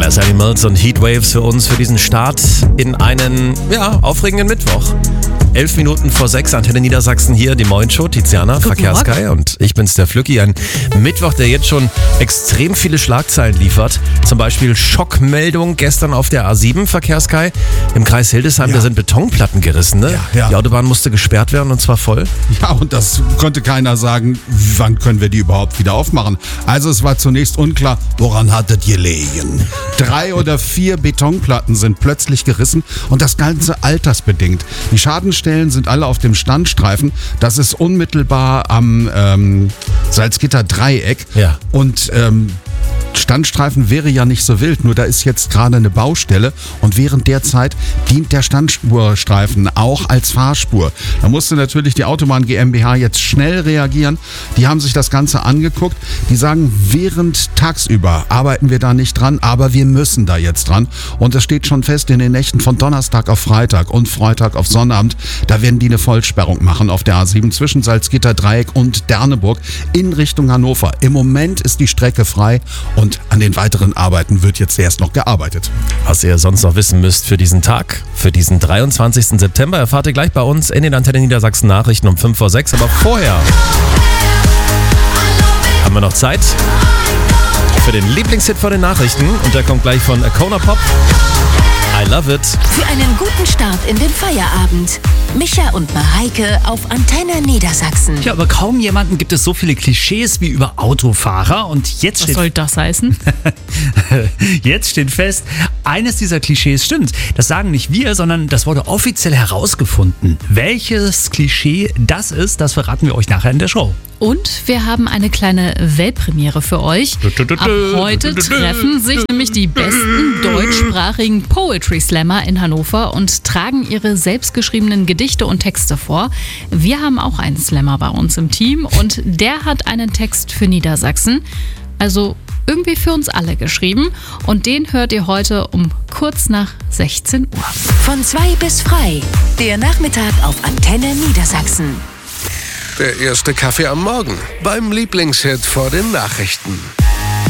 Glass Animals und Heatwaves für uns für diesen Start in einen, aufregenden Mittwoch. 11 Minuten vor 6, Antenne Niedersachsen hier, die Morgenshow, Tiziana, Verkehrssky und ich bin's, der Flücki. Ein Mittwoch, der jetzt schon extrem viele Schlagzeilen liefert. Zum Beispiel Schockmeldung gestern auf der A7, Verkehrssky. Im Kreis Hildesheim, da sind Betonplatten gerissen, ne? Ja. Die Autobahn musste gesperrt werden und zwar voll. Ja, und das konnte keiner sagen, wann können wir die überhaupt wieder aufmachen. Also es war zunächst unklar, woran hat es gelegen. 3 oder 4 Betonplatten sind plötzlich gerissen und das Ganze altersbedingt. Die Schadenstellen sind alle auf dem Standstreifen. Das ist unmittelbar am Salzgitter Dreieck. Ja. Und Standstreifen wäre ja nicht so wild, nur da ist jetzt gerade eine Baustelle und während der Zeit dient der Standspurstreifen auch als Fahrspur. Da musste natürlich die Autobahn GmbH jetzt schnell reagieren. Die haben sich das Ganze angeguckt. Die sagen, während tagsüber arbeiten wir da nicht dran, aber wir müssen da jetzt dran. Und es steht schon fest, in den Nächten von Donnerstag auf Freitag und Freitag auf Sonnabend, da werden die eine Vollsperrung machen auf der A7 zwischen Salzgitter Dreieck und Derneburg in Richtung Hannover. Im Moment ist die Strecke frei und an den weiteren Arbeiten wird jetzt erst noch gearbeitet. Was ihr sonst noch wissen müsst für diesen Tag, für diesen 23. September, erfahrt ihr gleich bei uns in den Antenne Niedersachsen Nachrichten um 5 vor 6. Aber vorher haben wir noch Zeit für den Lieblingshit vor den Nachrichten. Und der kommt gleich von Kona Pop. I love it. Für einen guten Start in den Feierabend. Micha und Mareike auf Antenne Niedersachsen. Ja, aber kaum jemanden gibt es so viele Klischees wie über Autofahrer. Und jetzt Was soll das heißen? Jetzt steht fest, eines dieser Klischees stimmt. Das sagen nicht wir, sondern das wurde offiziell herausgefunden. Welches Klischee das ist, das verraten wir euch nachher in der Show. Und wir haben eine kleine Weltpremiere für euch. Ab heute treffen sich nämlich die besten deutschsprachigen Poetry Slammer in Hannover und tragen ihre selbstgeschriebenen Gedichte und Texte vor. Wir haben auch einen Slammer bei uns im Team und der hat einen Text für Niedersachsen. Also irgendwie für uns alle geschrieben. Und den hört ihr heute um kurz nach 16 Uhr. Von 2 bis frei. Der Nachmittag auf Antenne Niedersachsen. Der erste Kaffee am Morgen beim Lieblingshit vor den Nachrichten.